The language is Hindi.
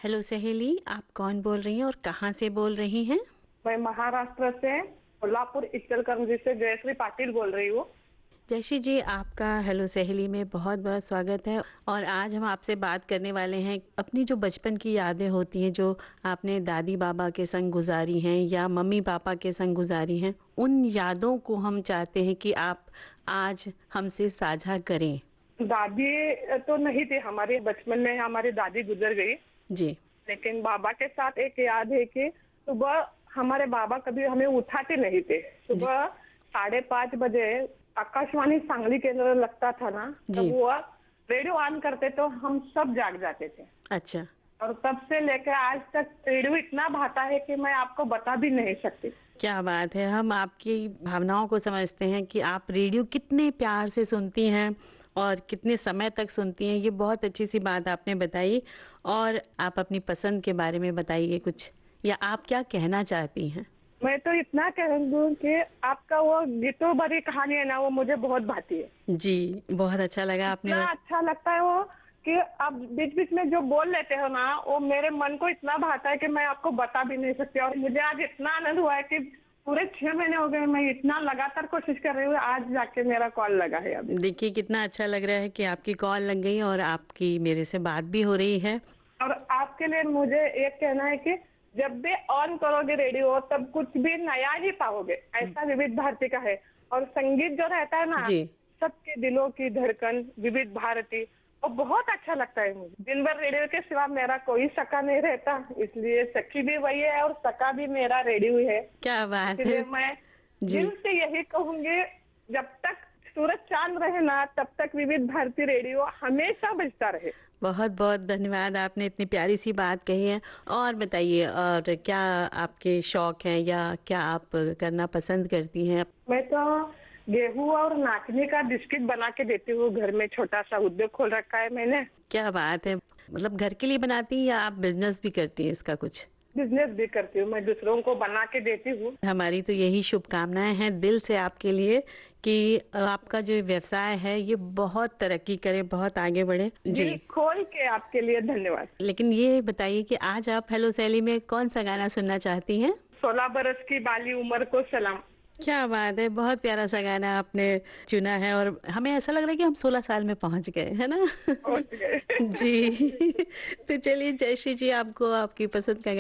हेलो सहेली, आप कौन बोल रही हैं और कहाँ से बोल रही हैं? मैं महाराष्ट्र से कोल्हापुर इचलकरंजी से जयश्री पाटिल बोल रही हूँ। जयश्री जी, आपका हेलो सहेली में बहुत बहुत स्वागत है। और आज हम आपसे बात करने वाले हैं अपनी जो बचपन की यादें होती हैं, जो आपने दादी बाबा के संग गुजारी हैं या मम्मी पापा के संग गुजारी हैं, उन यादों को हम चाहते हैं कि आप आज हमसे साझा करें। दादी तो नहीं थी हमारे बचपन में, हमारी दादी गुजर गई। जी। लेकिन बाबा के साथ एक याद है कि सुबह हमारे बाबा कभी हमें उठाते नहीं थे। जी। सुबह 5:30 बजे आकाशवाणी सांगली केंद्र लगता था ना, जी। तब वो रेडियो ऑन करते तो हम सब जाग जाते थे। अच्छा। और तब से लेकर आज तक रेडियो इतना भाता है कि मैं आपको बता भी नहीं सकती। क्या बात है! हम आपकी भावनाओं को समझते हैं कि आप रेडियो कितने प्यार से सुनती हैं और कितने समय तक सुनती हैं। ये बहुत अच्छी सी बात आपने बताई। और आप अपनी पसंद के बारे में बताइए कुछ, या आप क्या कहना चाहती हैं? मैं तो इतना कह दूं कि आपका वो गीतों भरी कहानी है ना, वो मुझे बहुत भाती है। जी, बहुत अच्छा लगा आपने इतना अच्छा लगता है वो कि आप बीच बीच में जो बोल लेते हो ना, वो मेरे मन को इतना भाता है कि मैं आपको बता भी नहीं सकती। और मुझे आज इतना आनंद हुआ है कि पूरे 6 महीने हो गए, मैं इतना लगातार कोशिश कर रही हूँ, आज जाके मेरा कॉल लगा है अभी। देखिए कितना अच्छा लग रहा है कि आपकी कॉल लग गई और आपकी मेरे से बात भी हो रही है। और आपके लिए मुझे एक कहना है कि जब भी ऑन करोगे रेडियो, तब कुछ भी नया ही पाओगे, ऐसा विविध भारती का है। और संगीत जो रहता है ना, जी। सबके दिलों की धड़कन विविध भारती, वो बहुत अच्छा लगता है मुझे। दिन भर रेडियो के सिवा मेरा कोई सखा नहीं रहता, इसलिए सखी भी वही है और सखा भी मेरा रेडियो है। क्या बात है! इसलिए मैं जी। दिल से यही कहूंगी, जब तक सूरज चांद रहे ना, तब तक विविध भारती रेडियो हमेशा बजता रहे। बहुत बहुत धन्यवाद, आपने इतनी प्यारी सी बात कही है। और बताइए, और क्या आपके शौक हैं या क्या आप करना पसंद करती हैं? मैं तो गेहूं और नाचनी का बिस्किट बना के देती हूँ। घर में छोटा सा उद्योग खोल रखा है मैंने। क्या बात है! मतलब घर के लिए बनाती हैं या आप बिजनेस भी करती हैं इसका कुछ? बिजनेस भी करती हूँ, मैं दूसरों को बना के देती हूँ। हमारी तो यही शुभकामनाएं हैं दिल से आपके लिए कि आपका जो व्यवसाय है ये बहुत तरक्की करे, बहुत आगे बढ़े। दिल जी। खोल के आपके लिए धन्यवाद। लेकिन ये बताइए कि आज आप हेलो सैली में कौन सा गाना सुनना चाहती हैं? 16 बरस की बाली उम्र को सलाम। क्या बात है! बहुत प्यारा सा गाना आपने चुना है और हमें ऐसा लग रहा है कि हम 16 साल में पहुंच गए, है ना? पहुंच गए। जी। तो चलिए जयश्री जी, आपको आपकी पसंद का